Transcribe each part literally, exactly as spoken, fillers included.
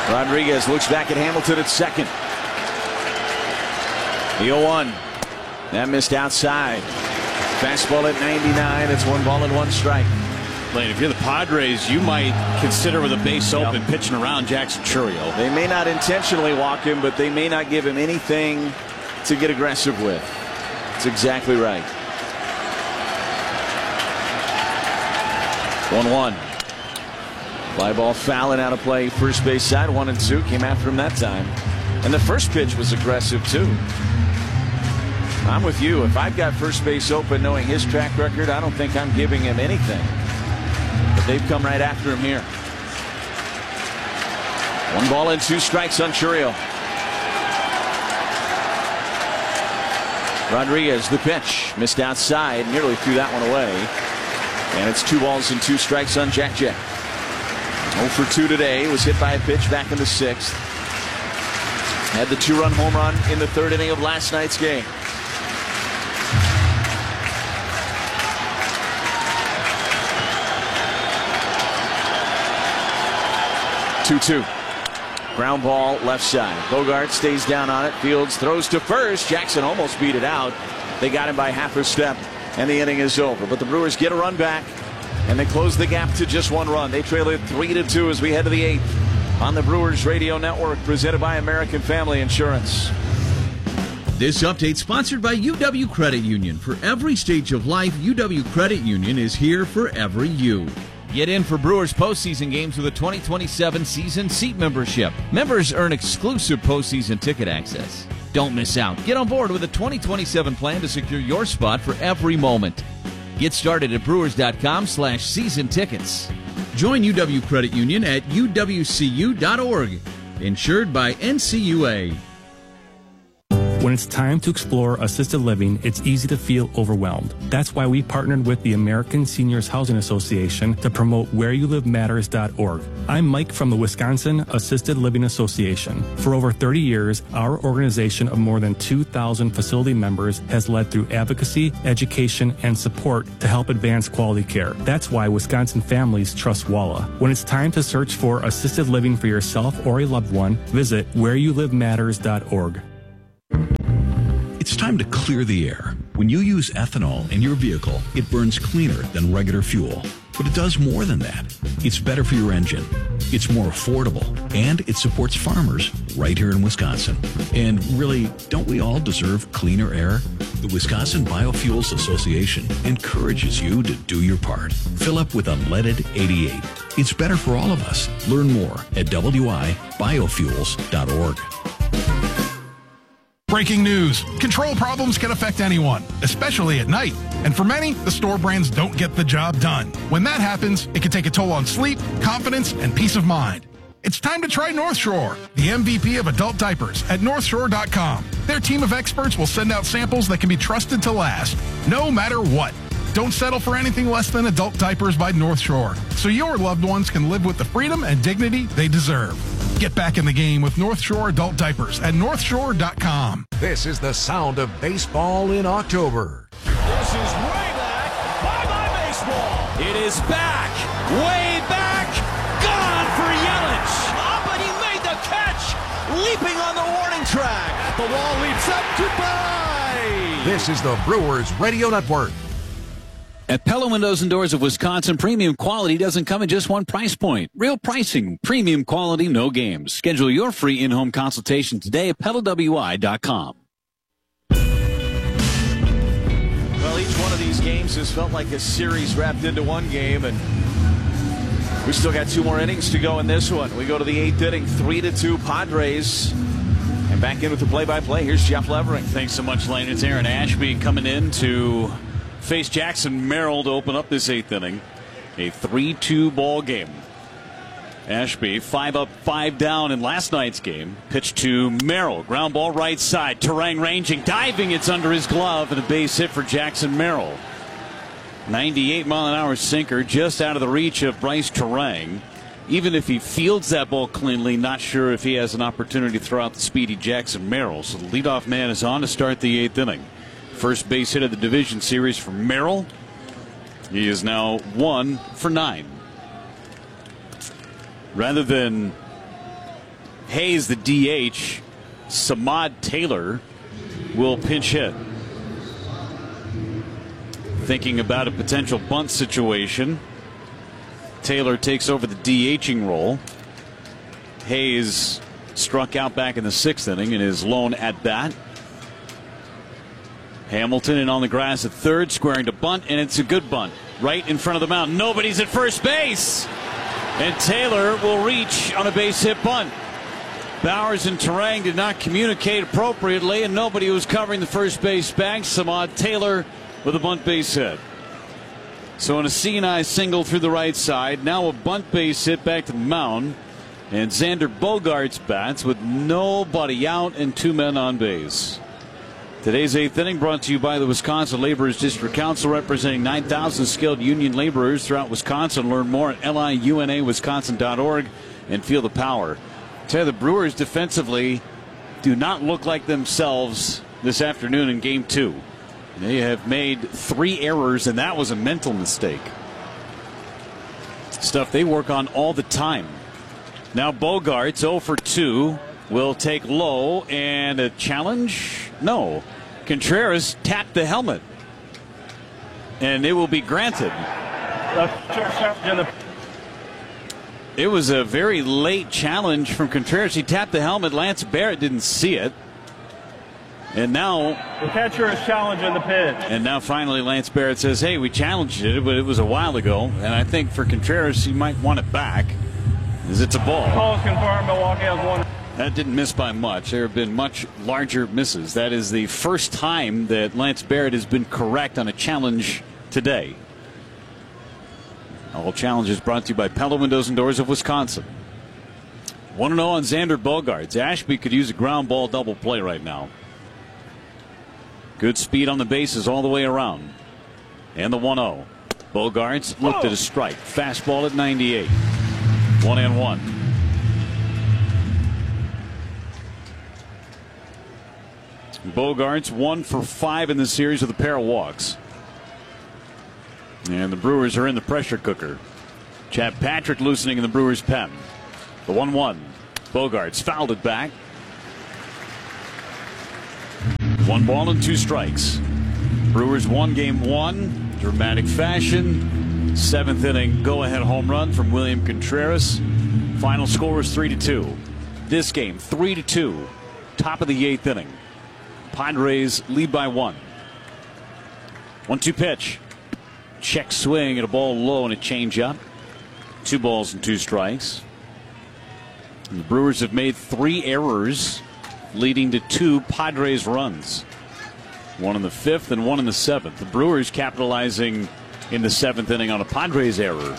Rodriguez looks back at Hamilton at second. The oh one. That missed outside. Fastball at ninety-nine. It's one ball and one strike. Lane, if you're the Padres, you might consider with a base open yep. pitching around Jackson Chourio. They may not intentionally walk him, but they may not give him anything to get aggressive with. That's exactly right. one one. Fly ball fouling out of play. First base side. One and two. Came after him that time. And the first pitch was aggressive, too. I'm with you. If I've got first base open, knowing his track record, I don't think I'm giving him anything. But they've come right after him here. One ball and two strikes on Chourio. Rodriguez, the pitch. Missed outside. Nearly threw that one away. And it's two balls and two strikes on Jack Jack. oh for two today. Was hit by a pitch back in the sixth. Had the two-run home run in the third inning of last night's game. two two. Ground ball left side. Bogart stays down on it. Fields throws to first. Jackson almost beat it out. They got him by half a step, and the inning is over. But the Brewers get a run back, and they close the gap to just one run. They trail it three to two as we head to the eighth on the Brewers Radio Network, presented by American Family Insurance. This update sponsored by U W Credit Union. For every stage of life, U W Credit Union is here for every you. Get in for Brewers postseason games with a twenty twenty-seven season seat membership. Members earn exclusive postseason ticket access. Don't miss out. Get on board with a twenty twenty-seven plan to secure your spot for every moment. Get started at brewers.com slash season tickets. Join U W Credit Union at U W C U dot org. Insured by N C U A. When it's time to explore assisted living, it's easy to feel overwhelmed. That's why we partnered with the American Seniors Housing Association to promote where you live matters dot org. I'm Mike from the Wisconsin Assisted Living Association. For over thirty years, our organization of more than two thousand facility members has led through advocacy, education, and support to help advance quality care. That's why Wisconsin families trust WALA. When it's time to search for assisted living for yourself or a loved one, visit where you live matters dot org. It's time to clear the air. When you use ethanol in your vehicle, it burns cleaner than regular fuel. But it does more than that. It's better for your engine. It's more affordable. And it supports farmers right here in Wisconsin. And really, don't we all deserve cleaner air? The Wisconsin Biofuels Association encourages you to do your part. Fill up with unleaded eighty-eight. It's better for all of us. Learn more at W I biofuels dot org. Breaking news. Control problems can affect anyone, especially at night. And for many, the store brands don't get the job done. When that happens, it can take a toll on sleep, confidence, and peace of mind. It's time to try North Shore, the M V P of adult diapers at north shore dot com. Their team of experts will send out samples that can be trusted to last, no matter what. Don't settle for anything less than adult diapers by North Shore, so your loved ones can live with the freedom and dignity they deserve. Get back in the game with North Shore adult diapers at north shore dot com. This is the sound of baseball in October. This is way back. Bye-bye baseball. It is back. Way back. Gone for Yelich. Oh, but he made the catch. Leaping on the warning track. At the wall, leaps up. Goodbye. This is the Brewers Radio Network. At Pella Windows and Doors of Wisconsin, premium quality doesn't come at just one price point. Real pricing, premium quality, no games. Schedule your free in-home consultation today at pella w i dot com. Well, each one of these games has felt like a series wrapped into one game, and we still got two more innings to go in this one. We go to the eighth inning, three to two Padres. And back in with the play-by-play, here's Jeff Levering. Thanks so much, Lane. It's Aaron Ashby coming in to face Jackson Merrill to open up this eighth inning. A three two ball game. Ashby five up, five down in last night's game. Pitch to Merrill. Ground ball right side. Terang ranging, diving. It's under his glove, and a base hit for Jackson Merrill. ninety-eight mile an hour sinker just out of the reach of Bryce Terang. Even if he fields that ball cleanly, not sure if he has an opportunity to throw out the speedy Jackson Merrill. So the leadoff man is on to start the eighth inning. First base hit of the division series for Merrill. He is now one for nine. Rather than Hayes, the D H. Samad Taylor will pinch hit. Thinking about a potential bunt situation. Taylor takes over the DHing role. Hayes struck out back in the sixth inning in his lone at bat. Hamilton in on the grass at third, squaring to bunt, and it's a good bunt. Right in front of the mound. Nobody's at first base. And Taylor will reach on a base hit bunt. Bowers and Turang did not communicate appropriately, and nobody was covering the first base bag. Samad Taylor with a bunt base hit. So in a C and I single through the right side, now a bunt base hit back to the mound. And Xander Bogaerts bats with nobody out and two men on base. Today's eighth inning brought to you by the Wisconsin Laborers District Council, representing nine thousand skilled union laborers throughout Wisconsin. Learn more at L I U N A Wisconsin dot org and feel the power. Tell you, the Brewers defensively do not look like themselves this afternoon in game two. They have made three errors, and that was a mental mistake. Stuff they work on all the time. Now Bogaerts oh for two will take low, and a challenge? No. Contreras tapped the helmet, and it will be granted. It was a very late challenge from Contreras. He tapped the helmet. Lance Barrett didn't see it. And now the catcher is challenging the pitch. And now finally Lance Barrett says, hey, we challenged it, but it was a while ago. And I think for Contreras, he might want it back, as it's a ball. Call is confirmed. Milwaukee has one. That didn't miss by much. There have been much larger misses. That is the first time that Lance Barrett has been correct on a challenge today. All challenges brought to you by Pella Windows and Doors of Wisconsin. one oh on Xander Bogaerts. Ashby could use a ground ball double play right now. Good speed on the bases all the way around. And the one oh. Bogaerts looked at a strike. Fastball at ninety-eight. One and one. Bogaerts one for five in the series with a pair of walks. And the Brewers are in the pressure cooker. Chad Patrick loosening in the Brewers' pen. The one one. Bogaerts fouled it back. One ball and two strikes. Brewers won game one. Dramatic fashion. Seventh inning go-ahead home run from William Contreras. Final score is three to two. This game three to two. Top of the eighth inning. Padres lead by one. one two pitch. Check swing at a ball low and a changeup. Two balls and two strikes. And the Brewers have made three errors, leading to two Padres runs. One in the fifth and one in the seventh. The Brewers capitalizing in the seventh inning on a Padres error.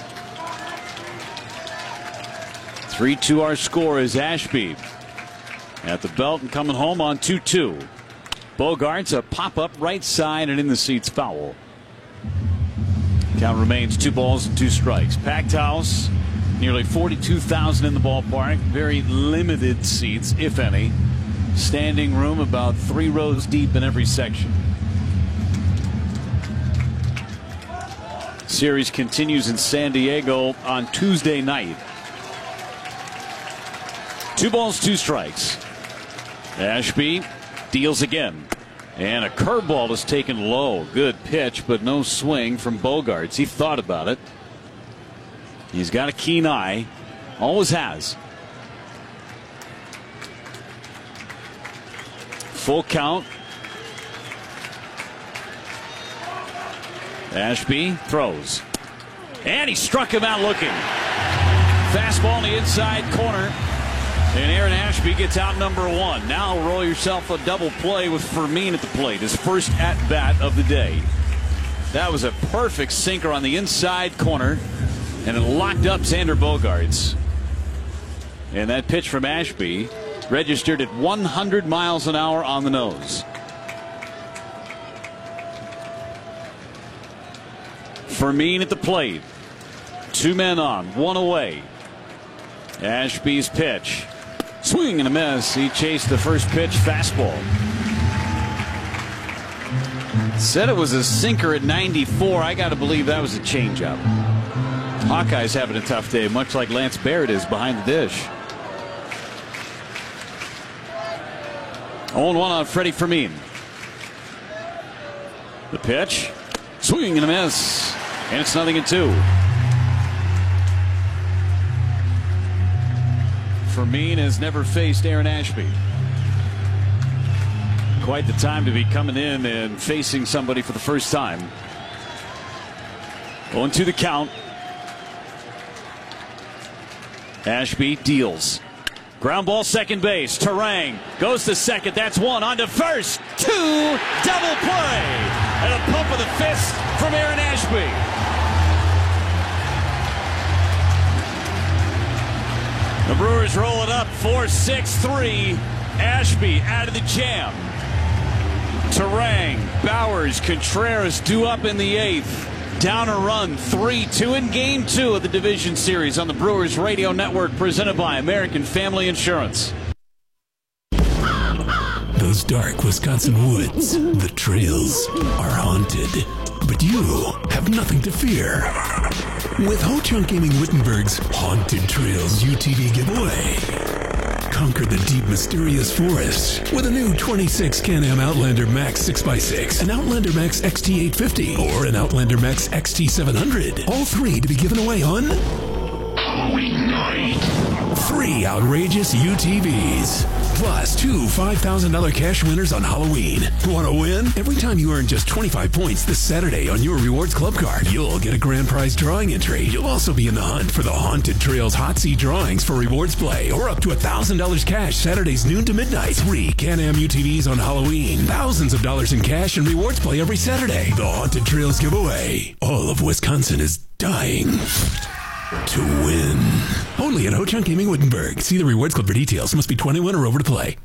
three two our score is Ashby at the belt and coming home on two two. Bogaerts a pop-up right side and in the seats foul. Count remains two balls and two strikes. Packed house, nearly forty-two thousand in the ballpark. Very limited seats, if any. Standing room about three rows deep in every section. Series continues in San Diego on Tuesday night. Two balls, two strikes. Ashby deals again. And a curveball is taken low. Good pitch, but no swing from Bogaerts. He thought about it. He's got a keen eye. Always has. Full count. Ashby throws. And he struck him out looking. Fastball in the inside corner. And Aaron Ashby gets out number one. Now roll yourself a double play with Fermin at the plate. His first at-bat of the day. That was a perfect sinker on the inside corner. And it locked up Xander Bogaerts. And that pitch from Ashby registered at one hundred miles an hour on the nose. Fermin at the plate. Two men on, one away. Ashby's pitch. Swing and a miss. He chased the first pitch fastball. Said it was a sinker at ninety-four. I got to believe that was a changeup. Hawkeyes having a tough day, much like Lance Barrett is behind the dish. oh one on Freddie Fermin. The pitch. Swing and a miss. And it's nothing and two. Fermin has never faced Aaron Ashby. Quite the time to be coming in and facing somebody for the first time. oh and two the count. Ashby deals. Ground ball, second base. Turang goes to second. That's one. On to first. Two. Double play. And a pump of the fist from Aaron Ashby. The Brewers roll it up. four six three. Ashby out of the jam. Turang, Bowers, Contreras due up in the eighth. Down a run, three two in game two of the division series on the Brewers Radio Network, presented by American Family Insurance. Those dark Wisconsin woods, the trails, are haunted. But you have nothing to fear. With Ho-Chunk Gaming Wittenberg's Haunted Trails U T V giveaway. Conquer the deep, mysterious forests with a new twenty-six Can-Am Outlander Max six by six, an Outlander Max X T eight fifty, or an Outlander Max X T seven hundred. All three to be given away on Halloween night. Three outrageous U T Vs. Plus two five thousand dollars cash winners on Halloween. Want to win? Every time you earn just twenty-five points this Saturday on your Rewards Club card, you'll get a grand prize drawing entry. You'll also be in the hunt for the Haunted Trails Hot Seat drawings for Rewards Play, or up to one thousand dollars cash Saturdays noon to midnight. Three Can-Am U T Vs on Halloween. Thousands of dollars in cash and Rewards Play every Saturday. The Haunted Trails giveaway. All of Wisconsin is dying to win. Only at Ho-Chunk Gaming Wittenberg. See the Rewards Club for details. Must be twenty-one or over to play.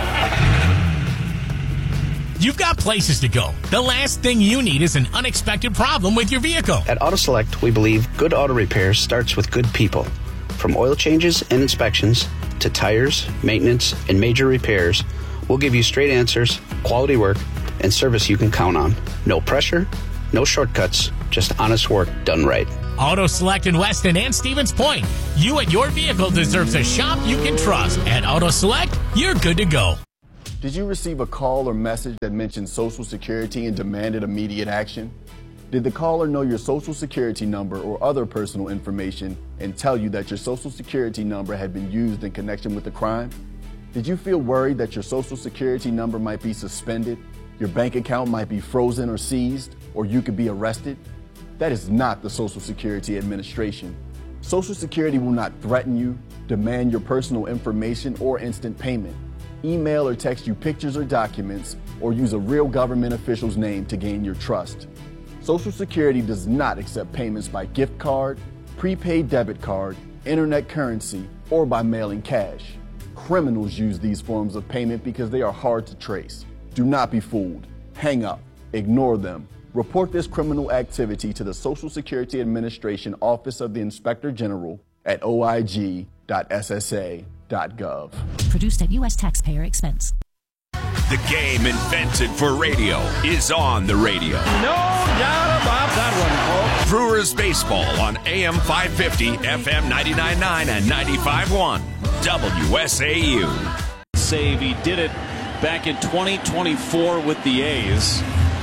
You've got places to go. The last thing you need is an unexpected problem with your vehicle. At AutoSelect, we believe good auto repair starts with good people. From oil changes and inspections to tires, maintenance, and major repairs, we'll give you straight answers, quality work, and service you can count on. No pressure, no shortcuts, just honest work done right. Auto Select in Weston and Stevens Point. You and your vehicle deserves a shop you can trust. At Auto Select, you're good to go. Did you receive a call or message that mentioned Social Security and demanded immediate action? Did the caller know your Social Security number or other personal information and tell you that your Social Security number had been used in connection with the crime? Did you feel worried that your Social Security number might be suspended, your bank account might be frozen or seized, or you could be arrested? That is not the Social Security Administration. Social Security will not threaten you, demand your personal information, or instant payment, email or text you pictures or documents, or use a real government official's name to gain your trust. Social Security does not accept payments by gift card, prepaid debit card, internet currency, or by mailing cash. Criminals use these forms of payment because they are hard to trace. Do not be fooled. Hang up. Ignore them. Report this criminal activity to the Social Security Administration Office of the Inspector General at O I G dot S S A dot gov. Produced at U S taxpayer expense. The game invented for radio is on the radio. No doubt about that one, folks. Brewers baseball on A M five fifty, F M ninety-nine point nine, and ninety-five point one. W S A U. Save. He did it back in twenty twenty-four with the A's.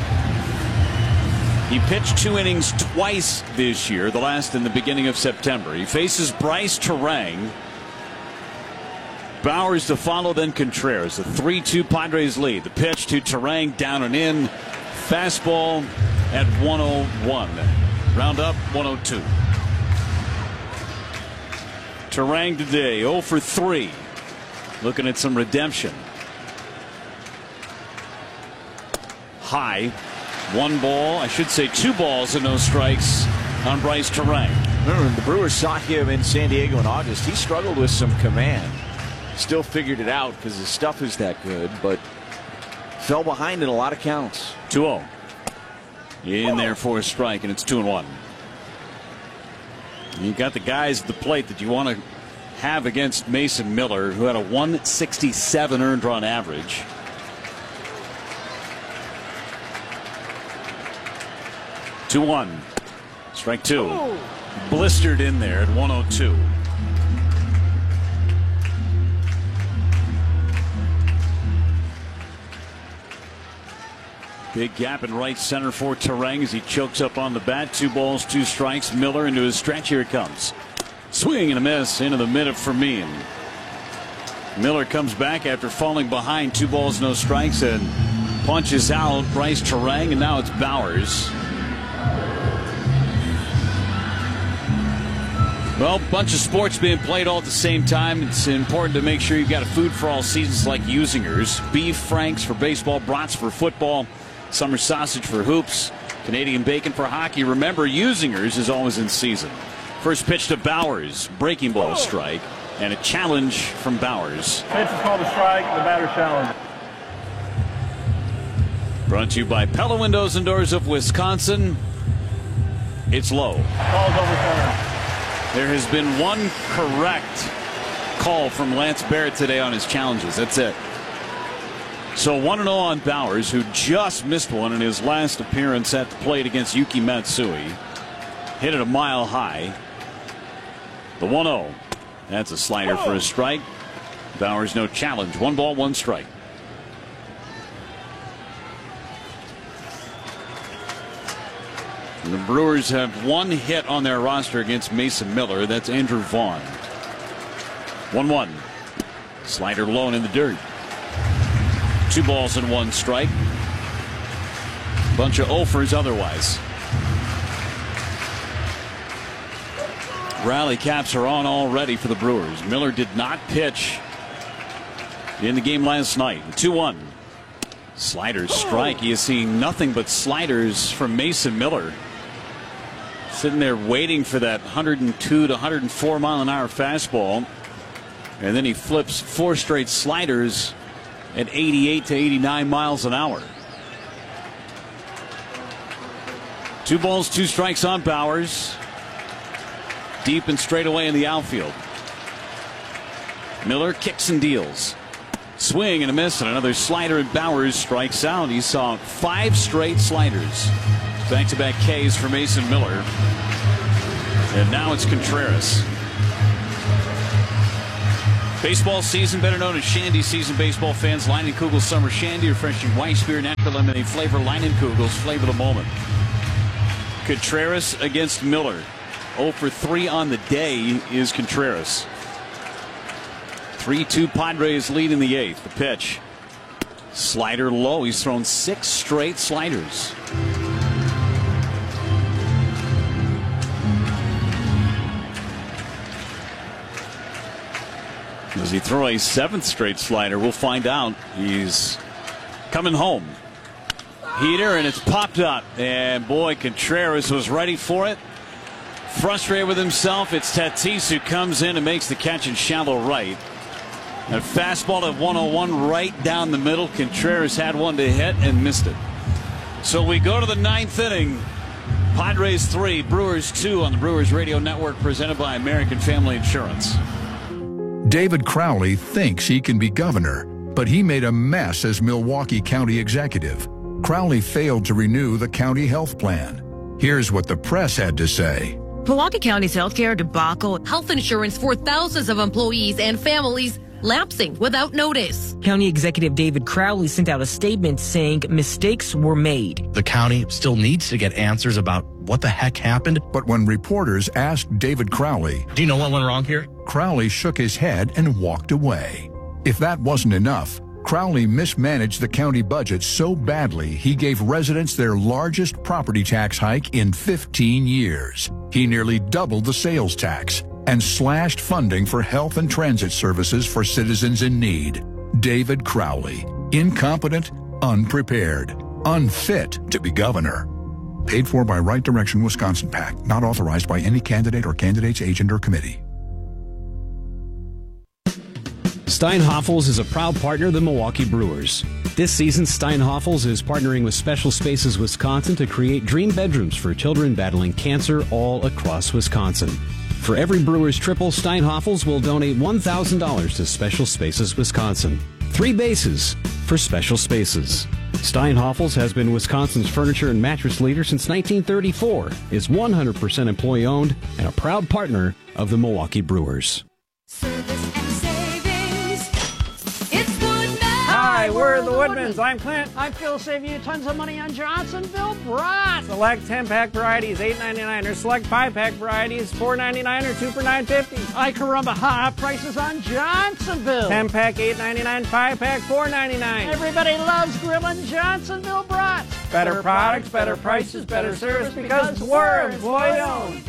He pitched two innings twice this year, the last in the beginning of September. He faces Bryce Turang. Bowers to follow, then Contreras. A three two Padres lead. The pitch to Turang, down and in. Fastball at one oh one. Round up one oh two. Turang today oh for three. Looking at some redemption. High. One ball, I should say two balls and no strikes on Bryce Turang. Remember, the Brewers saw him in San Diego in August. He struggled with some command. Still figured it out because his stuff is that good, but fell behind in a lot of counts. two oh. In there for a strike, and it's two and one. You got the guys at the plate that you want to have against Mason Miller, who had a one sixty-seven earned run average. two one. Strike two. Oh. Blistered in there at one oh two. Big gap in right center for Terang as he chokes up on the bat. Two balls, two strikes. Miller into his stretch. Here it comes. Swing and a miss into the mid of Fermin. Miller comes back after falling behind. Two balls, no strikes, and punches out Bryce Terang, and now it's Bowers. Well, a bunch of sports being played all at the same time. It's important to make sure you've got a food for all seasons like Usingers. Beef Franks for baseball, brats for football, summer sausage for hoops, Canadian bacon for hockey. Remember, Usingers is always in season. First pitch to Bowers, breaking ball strike, and a challenge from Bowers. Pitch is called a strike, the batter challenge. Brought to you by Pella Windows and Doors of Wisconsin. It's low. Call's overturned. There has been one correct call from Lance Barrett today on his challenges. That's it. So one and oh on Bowers, who just missed one in his last appearance at the plate against Yuki Matsui. Hit it a mile high. The one oh. That's a slider for a strike. Bowers no challenge. One ball, one strike. The Brewers have one hit on their roster against Mason Miller. That's Andrew Vaughn. one one. Slider low and in the dirt. Two balls and one strike. Bunch of offers otherwise. Rally caps are on already for the Brewers. Miller did not pitch in the game last night. two one. Sliders strike. He is seeing nothing but sliders from Mason Miller. Sitting there waiting for that one oh two to one oh four mile an hour fastball. And then he flips four straight sliders at eighty-eight to eighty-nine miles an hour. Two balls, two strikes on Bowers. Deep and straight away in the outfield. Miller kicks and deals. Swing and a miss, and another slider, and Bowers strikes out. He saw five straight sliders. Back-to-back Ks for Mason Miller. And now it's Contreras. Baseball season, better known as Shandy season, baseball fans. Leinenkugel Summer Shandy, refreshing Weiss beer, natural lemonade flavor. Leinenkugel's flavor the moment. Contreras against Miller. oh for three on the day is Contreras. three two Padres lead in the eighth. The pitch. Slider low. He's thrown six straight sliders. Does he throw a seventh straight slider? We'll find out. He's coming home. Heater, and it's popped up. And boy, Contreras was ready for it. Frustrated with himself. It's Tatis who comes in and makes the catch in shallow right. A fastball at one oh one right down the middle. Contreras had one to hit and missed it. So we go to the ninth inning. Padres three, Brewers two on the Brewers Radio Network, presented by American Family Insurance. David Crowley thinks he can be governor, but he made a mess as Milwaukee County executive. Crowley failed to renew the county health plan. Here's what the press had to say. Milwaukee County's healthcare debacle, health insurance for thousands of employees and families lapsing without notice. County Executive David Crowley sent out a statement saying mistakes were made. The county still needs to get answers about what the heck happened. But when reporters asked David Crowley, do you know what went wrong here? Crowley shook his head and walked away. If that wasn't enough, Crowley mismanaged the county budget so badly he gave residents their largest property tax hike in fifteen years. He nearly doubled the sales tax and slashed funding for health and transit services for citizens in need. David Crowley, incompetent, unprepared, unfit to be governor. Paid for by Right Direction Wisconsin PAC, not authorized by any candidate or candidate's agent or committee. Steinhoffels is a proud partner of the Milwaukee Brewers. This season, Steinhoffels is partnering with Special Spaces Wisconsin to create dream bedrooms for children battling cancer all across Wisconsin. For every Brewers triple, Steinhoffels will donate one thousand dollars to Special Spaces Wisconsin. Three bases for Special Spaces. Steinhoffels has been Wisconsin's furniture and mattress leader since nineteen thirty-four, is one hundred percent employee-owned, and a proud partner of the Milwaukee Brewers. Hi, Hi, we're the Woodmans. I'm Clint. I feel save you tons of money on Johnsonville brats. Select ten-pack varieties, eight ninety-nine, or select five-pack varieties, four ninety-nine, or two for nine fifty. I caramba, hot prices on Johnsonville. ten-pack, eight ninety-nine, five-pack, four ninety-nine. Everybody loves grilling Johnsonville brats. Better, better products, better prices, better service, because we're employee-owned.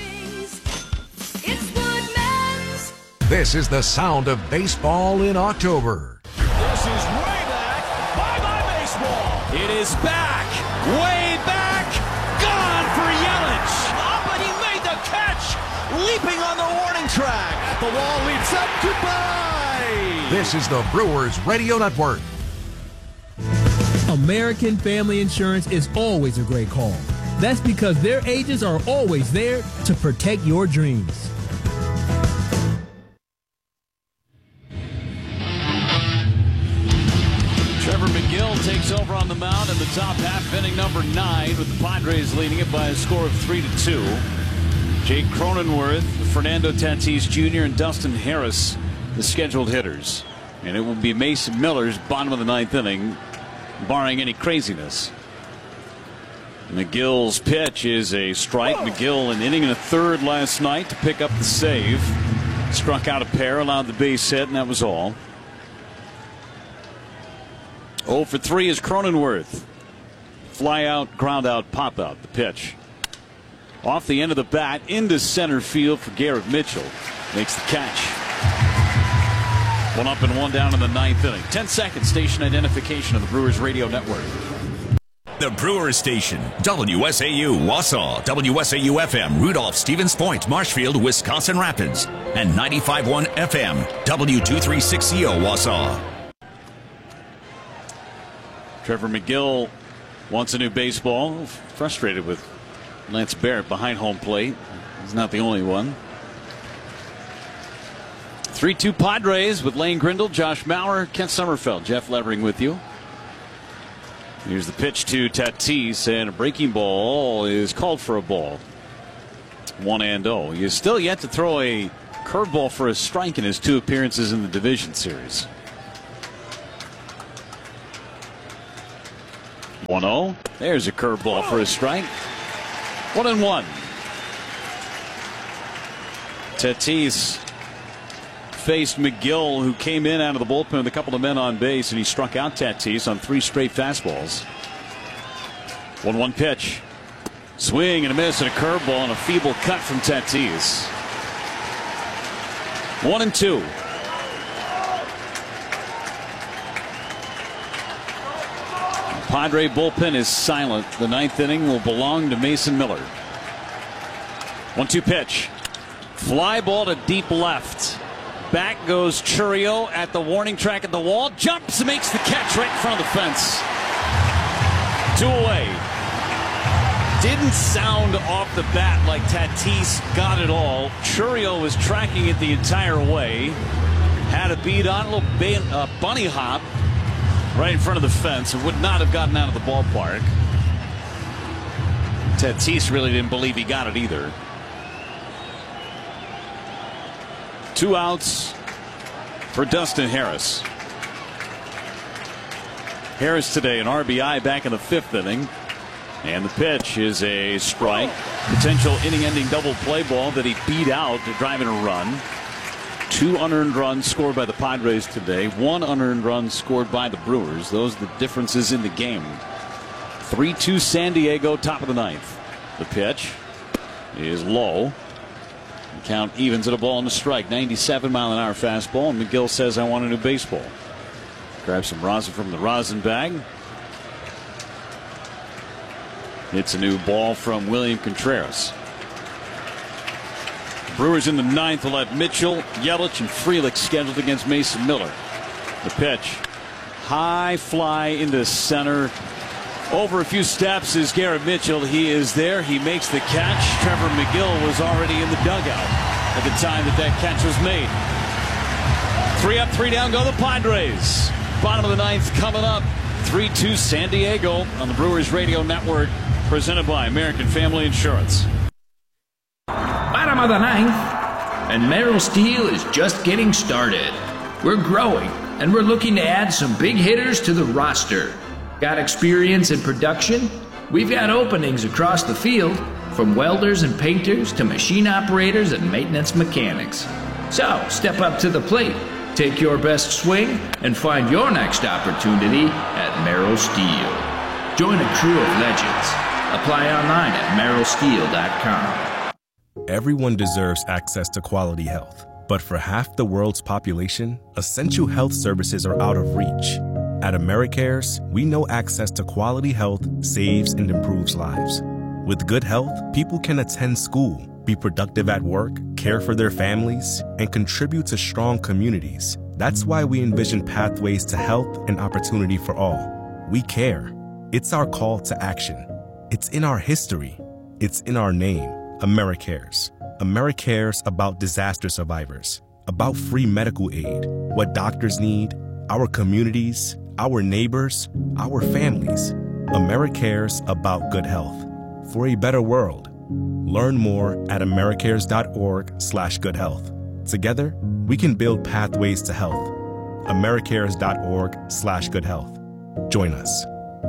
This is the sound of baseball in October. This is way back. Bye-bye baseball. It is back. Way back. Gone for Yelich. Up and he made the catch. Leaping on the warning track. At the wall, leaps up. Goodbye. This is the Brewers Radio Network. American Family Insurance is always a great call. That's because their agents are always there to protect your dreams. Trevor McGill takes over on the mound in the top half of inning number nine, with the Padres leading it by a score of three to two. Jake Cronenworth, Fernando Tatis Junior, and Dustin Harris, the scheduled hitters. And it will be Mason Miller's bottom of the ninth inning, barring any craziness. McGill's pitch is a strike. McGill an inning and a third last night to pick up the save. Struck out a pair, allowed the base hit, and that was all. oh for three is Cronenworth. Fly out, ground out, pop out. The pitch. Off the end of the bat into center field for Garrett Mitchell. Makes the catch. One up and one down in the ninth inning. ten seconds station identification of the Brewers Radio Network. The Brewers Station, W S A U Wausau, W S A U F M Rudolph Stevens Point, Marshfield, Wisconsin Rapids, and ninety-five point one F M W two thirty-six C O Wausau. Trevor McGill wants a new baseball. Frustrated with Lance Barrett behind home plate. He's not the only one. three two Padres with Lane Grindle, Josh Mauer, Kent Sommerfeld, Jeff Levering with you. Here's the pitch to Tatis, and a breaking ball is called for a ball. one and oh. He is still yet to throw a curveball for a strike in his two appearances in the division series. one oh. There's a curveball for a strike. One and one. Tatis faced McGill, who came in out of the bullpen with a couple of men on base, and he struck out Tatis on three straight fastballs. one one pitch. Swing and a miss and a curveball and a feeble cut from Tatis. One and two. Padre bullpen is silent. The ninth inning will belong to Mason Miller. one two pitch. Fly ball to deep left. Back goes Chourio at the warning track at the wall. Jumps and makes the catch right in front of the fence. Two away. Didn't sound off the bat like Tatis got it all. Chourio was tracking it the entire way. Had a beat on, a little uh, bunny hop right in front of the fence, and would not have gotten out of the ballpark. Tatis really didn't believe he got it either. Two outs for Dustin Harris. Harris today an R B I back in the fifth inning. And the pitch is a strike. Potential inning-ending double play ball that he beat out to drive in a run. Two unearned runs scored by the Padres today. One unearned run scored by the Brewers. Those are the differences in the game. three two San Diego, top of the ninth. The pitch is low. The count evens at a ball and a strike. ninety-seven mile an hour fastball. And McGill says, I want a new baseball. Grab some rosin from the rosin bag. It's a new ball from William Contreras. Brewers in the ninth will have Mitchell, Yelich, and Frelick scheduled against Mason Miller. The pitch. High fly into center. Over a few steps is Garrett Mitchell. He is there. He makes the catch. Trevor McGill was already in the dugout at the time that that catch was made. Three up, three down go the Padres. Bottom of the ninth coming up. three two San Diego on the Brewers Radio Network. Presented by American Family Insurance. Bottom of the ninth, and Merrill Steel is just getting started. We're growing, and we're looking to add some big hitters to the roster. Got experience in production? We've got openings across the field, from welders and painters to machine operators and maintenance mechanics. So, step up to the plate, take your best swing, and find your next opportunity at Merrill Steel. Join a crew of legends. Apply online at merrill steel dot com. Everyone deserves access to quality health, but for half the world's population, essential health services are out of reach. At AmeriCares, we know access to quality health saves and improves lives. With good health, people can attend school, be productive at work, care for their families, and contribute to strong communities. That's why we envision pathways to health and opportunity for all. We care. It's our call to action. It's in our history. It's in our name, AmeriCares. AmeriCares about disaster survivors, about free medical aid, what doctors need, our communities, our neighbors, our families. AmeriCares about good health. For a better world. Learn more at americares.org slash good health. Together, we can build pathways to health. americares.org slash good health. Join us.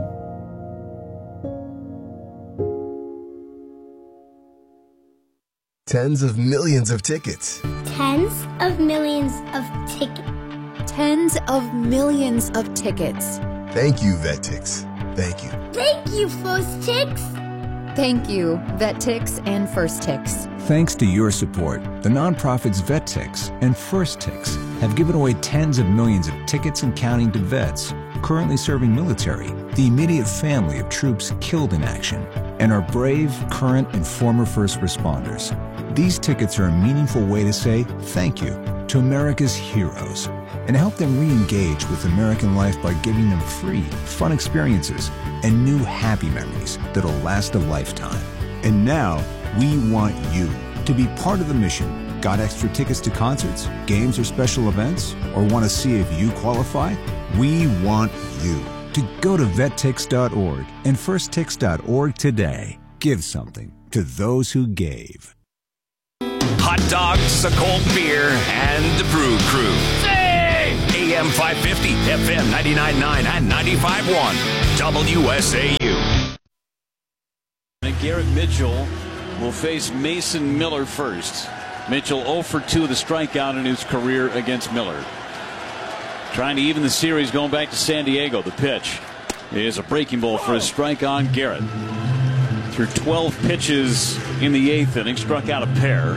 Tens of millions of tickets. Tens of millions of tickets. Tens of millions of tickets. Thank you, VetTix. Thank you. Thank you, First Tix. Thank you, VetTix and First Tix. Thanks to your support, the nonprofits VetTix and First Tix have given away tens of millions of tickets and counting to vets currently serving military, the immediate family of troops killed in action, and our brave, current, and former first responders. These tickets are a meaningful way to say thank you to America's heroes and help them re-engage with American life by giving them free, fun experiences and new happy memories that'll last a lifetime. And now, we want you to be part of the mission. Got extra tickets to concerts, games, or special events? Or want to see if you qualify? We want you to go to vet tix dot org and first tix dot org today. Give something to those who gave. Hot dogs, a cold beer, and the Brew Crew. Hey! A M five fifty, F M ninety-nine point nine, and ninety-five point one. W S A U. And Garrett Mitchell will face Mason Miller first. Mitchell zero for two with a strikeout in his career against Miller. Trying to even the series going back to San Diego. The pitch is a breaking ball for a strike on Garrett. Through twelve pitches in the eighth inning, struck out a pair.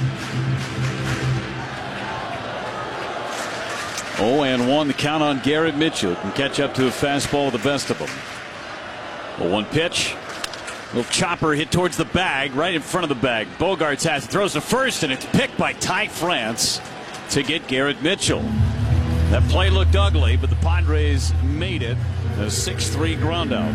oh and one the count on Garrett Mitchell. Can catch up to a fastball with the best of them. oh one pitch. Little chopper hit towards the bag, right in front of the bag. Bogaerts has it, throws to first, and it's picked by Ty France to get Garrett Mitchell. That play looked ugly, but the Padres made it. A six three ground out.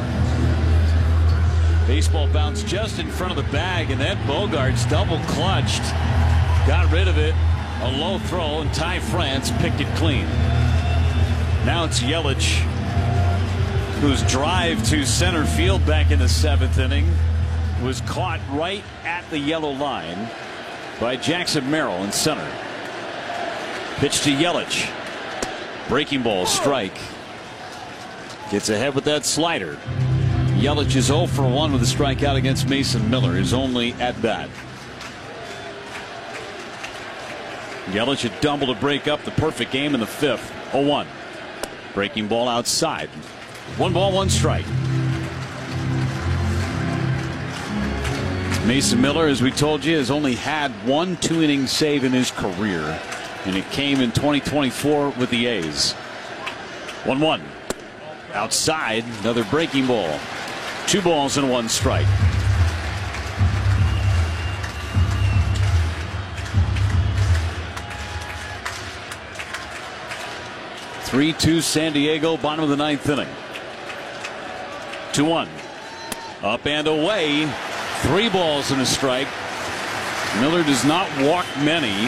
Baseball bounced just in front of the bag, and then Bogaerts double clutched. Got rid of it. A low throw, and Ty France picked it clean. Now it's Yelich, whose drive to center field back in the seventh inning was caught right at the yellow line by Jackson Merrill in center. Pitch to Yelich. Breaking ball, strike. Gets ahead with that slider. Yelich is zero for one with a strikeout against Mason Miller, his only at bat. Yelich had doubled to break up the perfect game in the fifth. oh one. Breaking ball outside. One ball, one strike. Mason Miller, as we told you, has only had one two inning save in his career, and it came in twenty twenty-four with the A's. one one. Outside, another breaking ball. Two balls and one strike. three two San Diego, bottom of the ninth inning. two one. Up and away. Three balls and a strike. Miller does not walk many.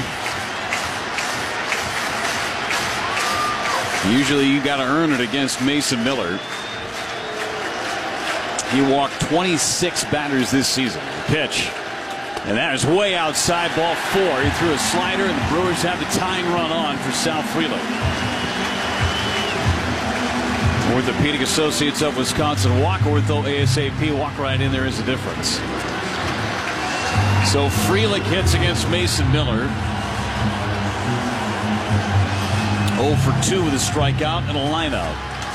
Usually you got to earn it against Mason Miller. He walked twenty-six batters this season. Pitch. And that is way outside, ball four. He threw a slider, and the Brewers have the tying run on for Sal Frelick. Orthopedic Associates of Wisconsin. Walk ortho ASAP. Walk right in. There is a difference. So Frelick hits against Mason Miller. oh for two with a strikeout and a lineout.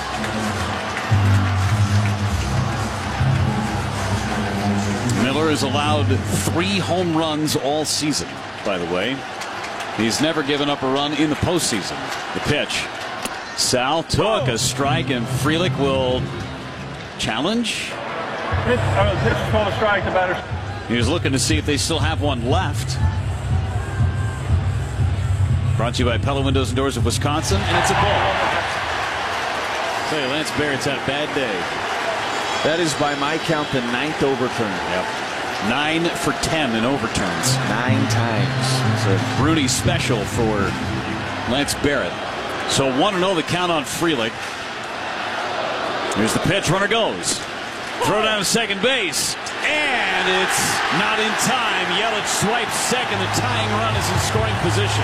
Miller has allowed three home runs all season, by the way. He's never given up a run in the postseason. The pitch. Sal took a strike, and Frelick will challenge. Pitch, uh, pitch is called a strike. The batter. He was looking to see if they still have one left. Brought to you by Pella Windows and Doors of Wisconsin, and it's a ball. Tell you, Lance Barrett's had a bad day. That is, by my count, the ninth overturn. Yep. Nine for ten in overturns. Nine times. It's a Bruni special for Lance Barrett. So one and oh the count on Frelick. Here's the pitch. Runner goes. Throw down to second base. And it's not in time. Yelich swipes second. The tying run is in scoring position.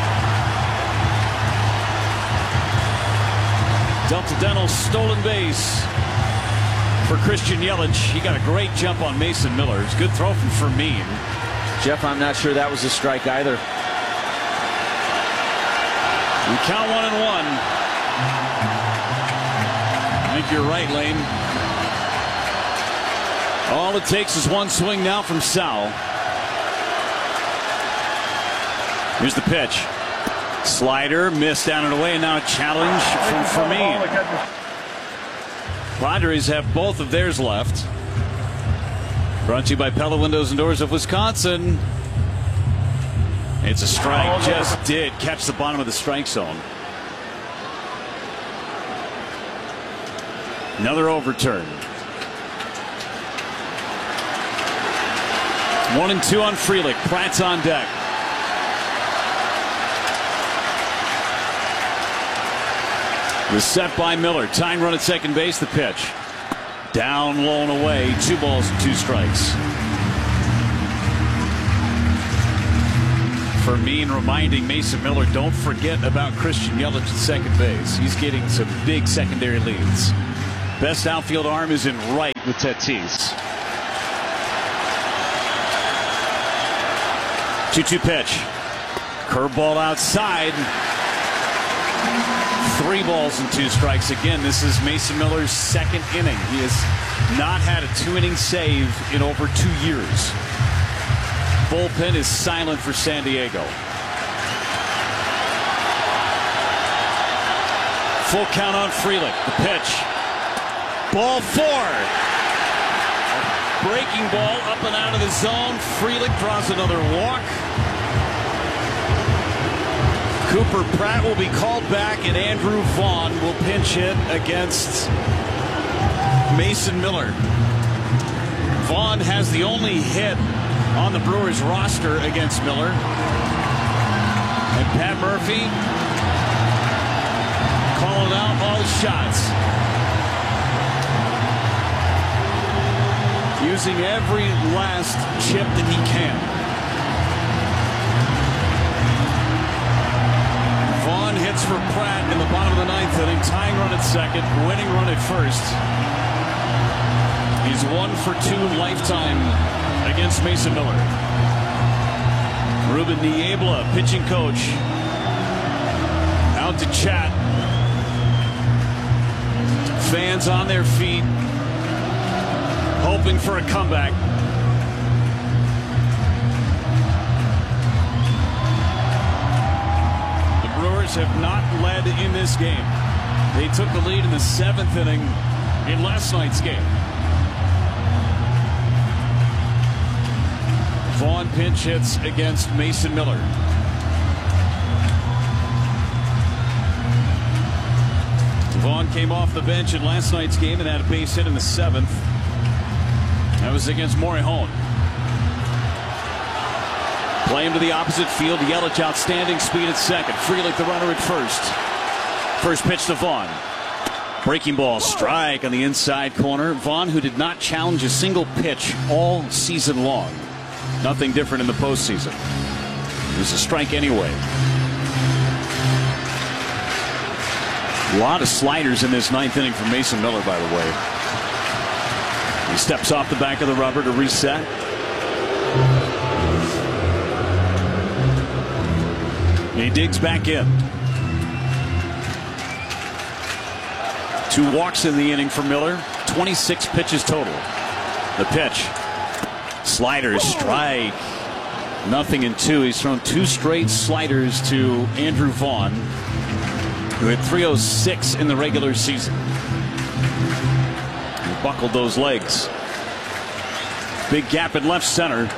Delta Dental stolen base for Christian Yelich. He got a great jump on Mason Miller. It's a good throw from Fermin. Jeff, I'm not sure that was a strike either. We count one and one. I think you're right, Lane. All it takes is one swing now from Sal. Here's the pitch. Slider missed down and away, and now a challenge from Fermin. Padres have both of theirs left. Brought to you by Pella Windows and Doors of Wisconsin. It's a strike. Just did catch the bottom of the strike zone. Another overturn. One and two on Frelick. Pratt's on deck. The set by Miller. Tying run at second base. The pitch. Down, low, and away. Two balls and two strikes. Fermin reminding Mason Miller, don't forget about Christian Yelich at second base. He's getting some big secondary leads. Best outfield arm is in right with Tatis. two two pitch. Curveball outside. Three balls and two strikes. Again, this is Mason Miller's second inning. He has not had a two-inning save in over two years. Bullpen is silent for San Diego. Full count on Frelick. The pitch. Ball four. Breaking ball up and out of the zone. Frelick draws another walk. Cooper Pratt will be called back, and Andrew Vaughn will pinch hit against Mason Miller. Vaughn has the only hit on the Brewers roster against Miller. And Pat Murphy calling out all shots. Using every last chip that he can. Vaughn hits for Pratt in the bottom of the ninth inning. Tying run at second, winning run at first. He's one for two lifetime against Mason Miller. Ruben Niebla, pitching coach, out to chat. Fans on their feet, hoping for a comeback. The Brewers have not led in this game. They took the lead in the seventh inning in last night's game. Vaughn pinch hits against Mason Miller. Vaughn came off the bench in last night's game and had a base hit in the seventh. That was against Morejon. Play him to the opposite field. Yelich outstanding speed at second. Frelick the runner at first. First pitch to Vaughn. Breaking ball, strike on the inside corner. Vaughn, who did not challenge a single pitch all season long. Nothing different in the postseason. It was a strike anyway. A lot of sliders in this ninth inning from Mason Miller, by the way. He steps off the back of the rubber to reset. He digs back in. Two walks in the inning for Miller. twenty-six pitches total. The pitch. Slider, strike. Nothing in two. He's thrown two straight sliders to Andrew Vaughn, who had three oh six in the regular season. He buckled those legs. Big gap in left center.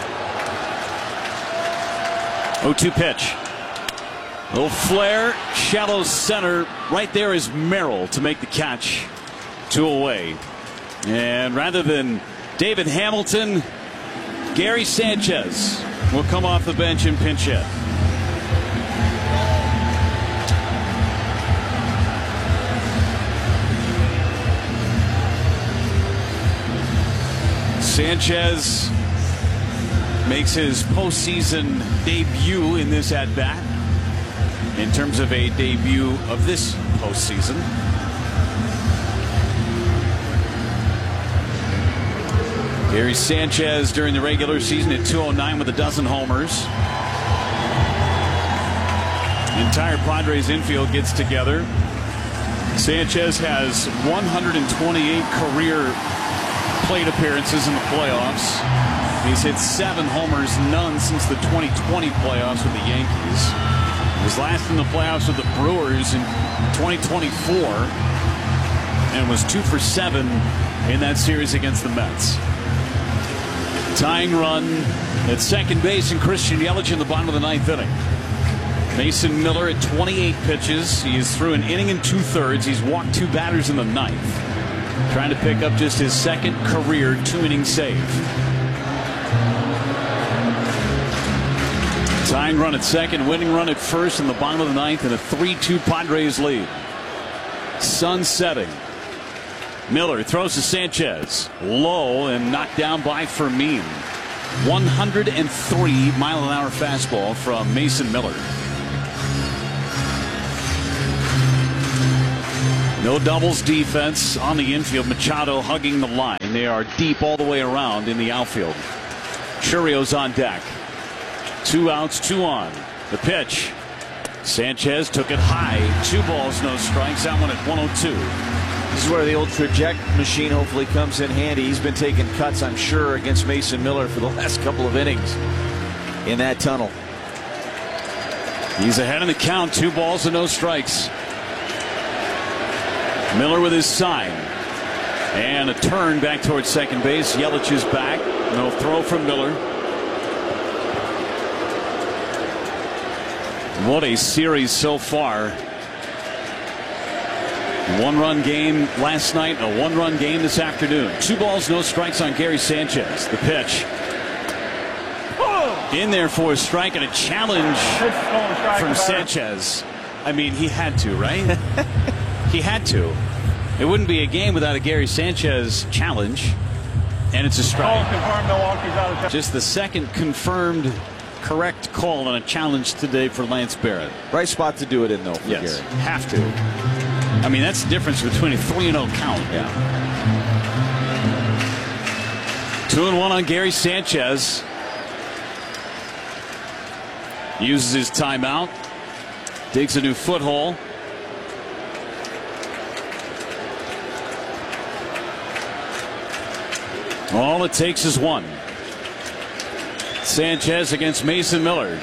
oh two pitch. Little flare, shallow center. Right there is Merrill to make the catch. Two away. And rather than David Hamilton, Gary Sanchez will come off the bench and pinch hit. Sanchez makes his postseason debut in this at-bat in terms of a debut of this postseason. Gary Sanchez during the regular season at two oh nine with a dozen homers. The entire Padres infield gets together. Sanchez has one hundred twenty-eight career plate appearances in the playoffs. He's hit seven homers, none since the twenty twenty playoffs with the Yankees. He was last in the playoffs with the Brewers in twenty twenty-four and was two for seven in that series against the Mets. Tying run at second base, and Christian Yelich in the bottom of the ninth inning. Mason Miller at twenty-eight pitches. He is through an inning and two thirds. He's walked two batters in the ninth, trying to pick up just his second career two-inning save. Tying run at second, winning run at first in the bottom of the ninth, and a three two Padres lead. Sun setting. Miller throws to Sanchez. Low and knocked down by Fermin. one hundred three mile an hour fastball from Mason Miller. No doubles defense on the infield. Machado hugging the line. They are deep all the way around in the outfield. Churrio's on deck. Two outs, two on. The pitch. Sanchez took it high. Two balls, no strikes. That one at one oh two. This is where the old traject machine hopefully comes in handy. He's been taking cuts, I'm sure, against Mason Miller for the last couple of innings in that tunnel. He's ahead in the count. Two balls and no strikes. Miller with his sign. And a turn back towards second base. Yelich is back. No throw from Miller. What a series so far. One run game last night, a one run game this afternoon. Two balls, no strikes on Gary Sanchez. The pitch. In there for a strike and a challenge from Sanchez. I mean, he had to, right? He had to. It wouldn't be a game without a Gary Sanchez challenge. And it's a strike. Just the second confirmed correct call on a challenge today for Lance Barrett. Right spot to do it in, though, for yes, Gary. Have to. I mean, that's the difference between a three and oh count. Yeah. Two and one on Gary Sanchez. Uses his timeout. Digs a new foothold. All it takes is one. Sanchez against Mason Miller.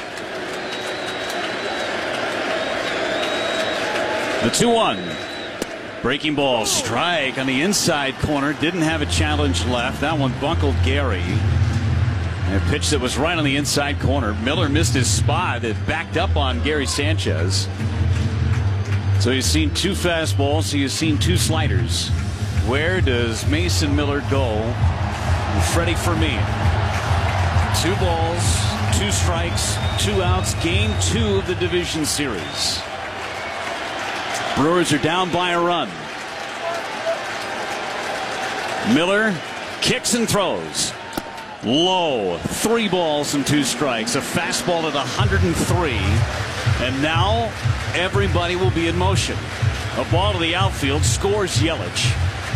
The two one. Breaking ball, strike on the inside corner. Didn't have a challenge left. That one buckled Gary. And a pitch that was right on the inside corner. Miller missed his spot. It backed up on Gary Sanchez. So he's seen two fastballs. He has seen two sliders. Where does Mason Miller go? Freddie Fermin. Two balls, two strikes, two outs. Game two of the division series. Brewers are down by a run. Miller kicks and throws. Low. Three balls and two strikes. A fastball at one hundred three. And now everybody will be in motion. A ball to the outfield, scores Yelich.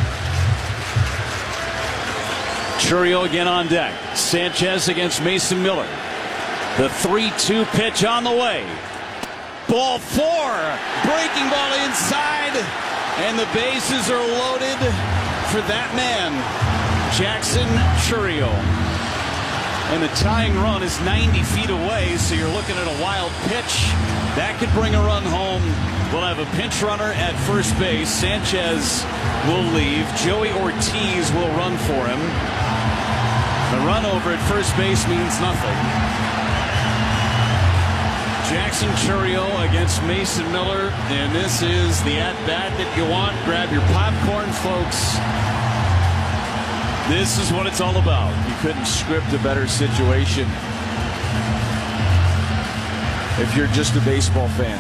Chourio again on deck. Sanchez against Mason Miller. The three two pitch on the way. Ball four. Breaking ball inside. And the bases are loaded for that man, Jackson Chourio. And the tying run is ninety feet away, so you're looking at a wild pitch. That could bring a run home. We'll have a pinch runner at first base. Sanchez will leave. Joey Ortiz will run for him. The run over at first base means nothing. Jackson Chourio against Mason Miller, and this is the at-bat that you want. Grab your popcorn, folks. This is what it's all about. You couldn't script a better situation if you're just a baseball fan.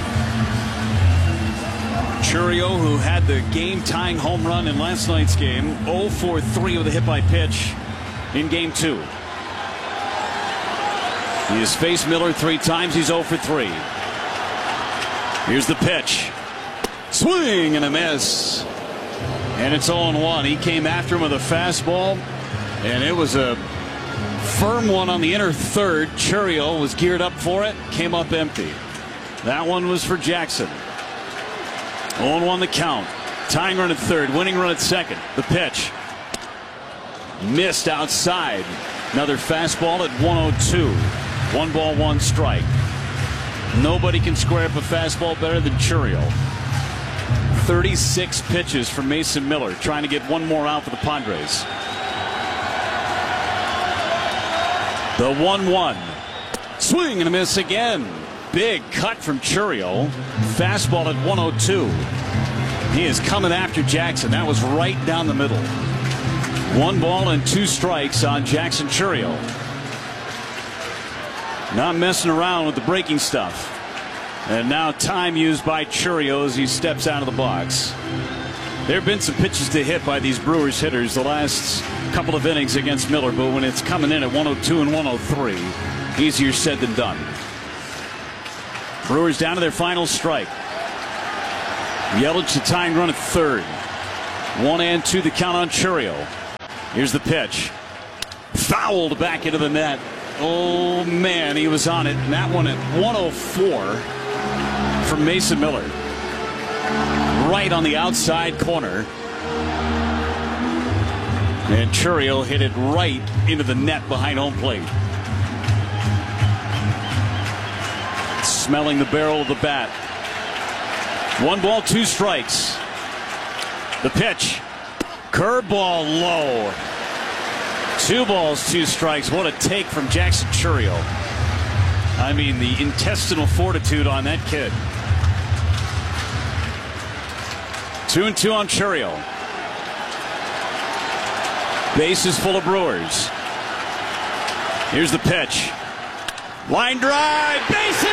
Chourio, who had the game-tying home run in last night's game, oh for three with a hit by pitch in game two. He has faced Miller three times. He's oh for three. Here's the pitch. Swing and a miss. And it's oh one. He came after him with a fastball, and it was a firm one on the inner third. Chourio was geared up for it, came up empty. That one was for Jackson. oh one the count. Tying run at third, winning run at second. The pitch. Missed outside. Another fastball at one oh two. One ball, one strike. Nobody can square up a fastball better than Chourio. thirty-six pitches for Mason Miller, trying to get one more out for the Padres. The one one. Swing and a miss again. Big cut from Chourio. Fastball at one oh two. He is coming after Jackson. That was right down the middle. One ball and two strikes on Jackson Chourio. Not messing around with the breaking stuff. And now time used by Chourio as he steps out of the box. There have been some pitches to hit by these Brewers hitters the last couple of innings against Miller, but when it's coming in at one oh two and one oh three, easier said than done. Brewers down to their final strike. Yelich the tying run at third. One and two the count on Chourio. Here's the pitch. Fouled back into the net. Oh man, he was on it. And that one at one oh four from Mason Miller. Right on the outside corner. And Chourio hit it right into the net behind home plate. Smelling the barrel of the bat. One ball, two strikes. The pitch. Curveball low. Two balls, two strikes. What a take from Jackson Chourio. I mean, the intestinal fortitude on that kid. Two and two on Chourio. Base is full of Brewers. Here's the pitch. Line drive. Base hit.